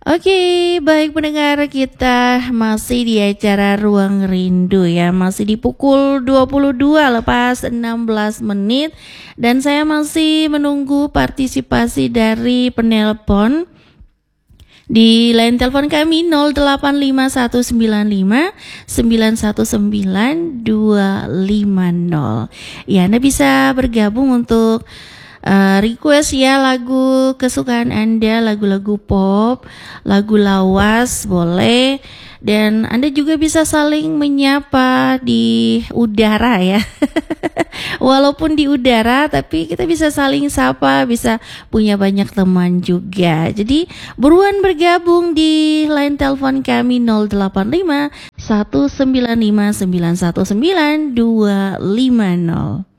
Oke, baik pendengar, kita masih di acara Ruang Rindu ya. Masih di pukul 22 lepas 16 menit. Dan saya masih menunggu partisipasi dari penelpon. Di line telepon kami 085195919250. Ya, Anda bisa bergabung untuk request ya lagu kesukaan Anda, lagu-lagu pop, lagu lawas boleh. Dan Anda juga bisa saling menyapa di udara ya. Walaupun di udara, tapi kita bisa saling sapa, bisa punya banyak teman juga. Jadi buruan bergabung di line telepon kami 085 195 919 250.